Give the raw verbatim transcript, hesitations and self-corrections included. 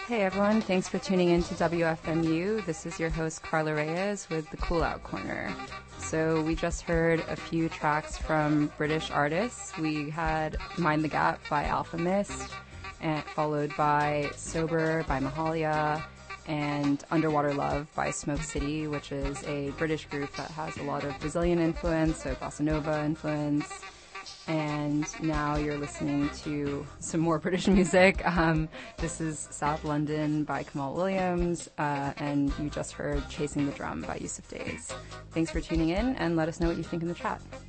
Hey everyone, thanks for tuning in to W F M U. This is your host Carla Reyes with the Cool Out Corner. So we just heard a few tracks from British artists. We had Mind the Gap by Alpha Mist, and followed by Sober by Mahalia, and Underwater Love by Smoke City, which is a British group that has a lot of Brazilian influence, so bossa nova influence. And now you're listening to some more British music. Um, this is South London by Kamal Williams, uh, and you just heard Chasing the Drum by Yusuf Days. Thanks for tuning in, and let us know what you think in the chat.